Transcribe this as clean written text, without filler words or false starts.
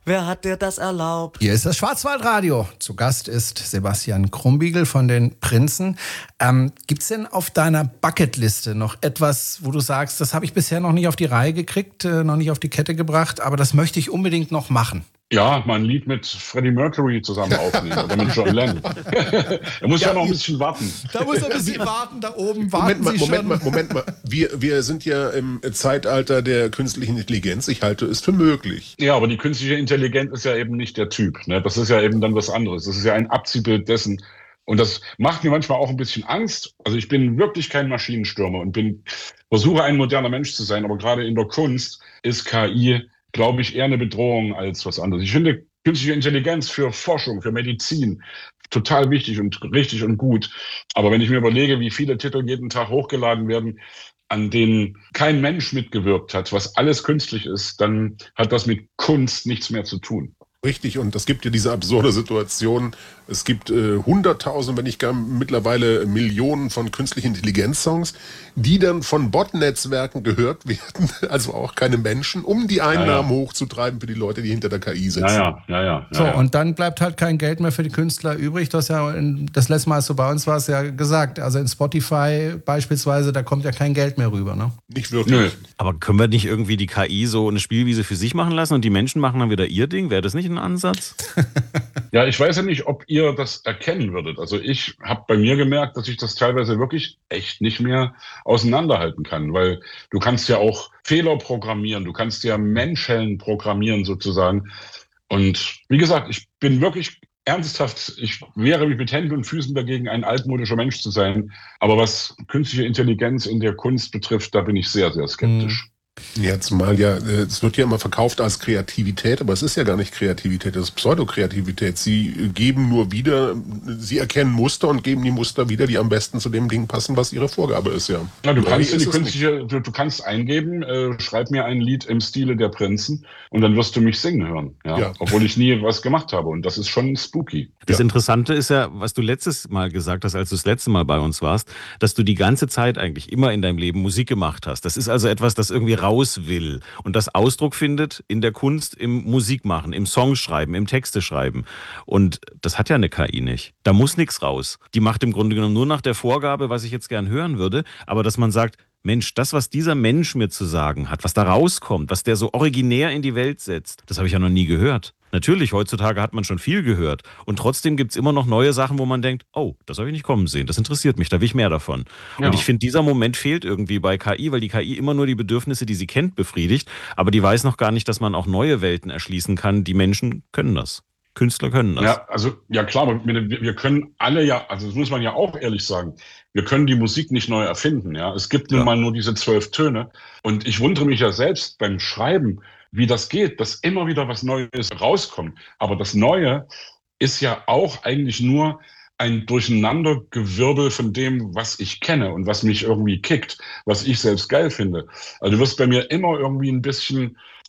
Wer hat dir das erlaubt? Hier ist das Schwarzwaldradio. Zu Gast ist Sebastian Krumbiegel von den Prinzen. Gibt's denn auf deiner Bucketliste noch etwas, wo du sagst, das habe ich bisher noch nicht auf die Reihe gekriegt, noch nicht auf die Kette gebracht, aber das möchte ich unbedingt noch machen? Ja, mal ein Lied mit Freddie Mercury zusammen aufnehmen oder mit John Lennon. Er muss ja noch ein bisschen warten. Da muss er ein bisschen warten, da oben Moment mal. Wir sind ja im Zeitalter der künstlichen Intelligenz. Ich halte es für möglich. Ja, aber die künstliche Intelligenz ist ja eben nicht der Typ. Ne? Das ist ja eben dann was anderes. Das ist ja ein Abziehbild dessen. Und das macht mir manchmal auch ein bisschen Angst. Also ich bin wirklich kein Maschinenstürmer und versuche ein moderner Mensch zu sein. Aber gerade in der Kunst ist KI, glaube ich, eher eine Bedrohung als was anderes. Ich finde künstliche Intelligenz für Forschung, für Medizin total wichtig und richtig und gut. Aber wenn ich mir überlege, wie viele Titel jeden Tag hochgeladen werden, an denen kein Mensch mitgewirkt hat, was alles künstlich ist, dann hat das mit Kunst nichts mehr zu tun. Richtig, und es gibt ja diese absurde Situation, es gibt Hunderttausende, wenn nicht gar mittlerweile Millionen von künstlichen Intelligenz-Songs, die dann von Bot-Netzwerken gehört werden, also auch keine Menschen, um die Einnahmen hochzutreiben für die Leute, die hinter der KI sitzen. So, und dann bleibt halt kein Geld mehr für die Künstler übrig. Du hast ja das letzte Mal, als du bei uns warst, ja gesagt, also in Spotify beispielsweise, da kommt ja kein Geld mehr rüber, ne? Nicht wirklich. Nö. Aber können wir nicht irgendwie die KI so eine Spielwiese für sich machen lassen und die Menschen machen dann wieder ihr Ding? Wäre das nicht ein Ansatz? Ja, ich weiß ja nicht, ob ihr das erkennen würdet. Also ich habe bei mir gemerkt, dass ich das teilweise wirklich echt nicht mehr auseinanderhalten kann, weil du kannst ja auch Fehler programmieren, du kannst ja Menschen programmieren sozusagen. Und wie gesagt, ich bin wirklich ernsthaft, ich wehre mich mit Händen und Füßen dagegen, ein altmodischer Mensch zu sein. Aber was künstliche Intelligenz in der Kunst betrifft, da bin ich sehr, sehr skeptisch. Jetzt mal es wird ja immer verkauft als Kreativität, aber es ist ja gar nicht Kreativität, das ist Pseudokreativität. Sie geben nur wieder, sie erkennen Muster und geben die Muster wieder, die am besten zu dem Ding passen, was ihre Vorgabe ist, ja. Ja, du kannst eingeben, schreib mir ein Lied im Stile der Prinzen und dann wirst du mich singen hören, ja. Obwohl ich nie was gemacht habe und das ist schon spooky. Das Interessante ist ja, was du letztes Mal gesagt hast, als du das letzte Mal bei uns warst, dass du die ganze Zeit eigentlich immer in deinem Leben Musik gemacht hast. Das ist also etwas, das irgendwie raus will und das Ausdruck findet in der Kunst, im Musikmachen, im Songschreiben, im Texteschreiben. Und das hat ja eine KI nicht. Da muss nichts raus. Die macht im Grunde genommen nur nach der Vorgabe, was ich jetzt gern hören würde, aber dass man sagt, Mensch, das, was dieser Mensch mir zu sagen hat, was da rauskommt, was der so originär in die Welt setzt, das habe ich ja noch nie gehört. Natürlich, heutzutage hat man schon viel gehört und trotzdem gibt es immer noch neue Sachen, wo man denkt, oh, das habe ich nicht kommen sehen, das interessiert mich, da will ich mehr davon. Ja. Und ich finde, dieser Moment fehlt irgendwie bei KI, weil die KI immer nur die Bedürfnisse, die sie kennt, befriedigt, aber die weiß noch gar nicht, dass man auch neue Welten erschließen kann. Die Menschen können das. Künstler können das. Ja, also, ja klar, wir können alle also das muss man ja auch ehrlich sagen, wir können die Musik nicht neu erfinden, ja. Es gibt nun mal nur diese 12 Töne und ich wundere mich ja selbst beim Schreiben, wie das geht, dass immer wieder was Neues rauskommt. Aber das Neue ist ja auch eigentlich nur ein Durcheinandergewirbel von dem, was ich kenne und was mich irgendwie kickt, was ich selbst geil finde. Also du wirst bei mir immer irgendwie ein bisschen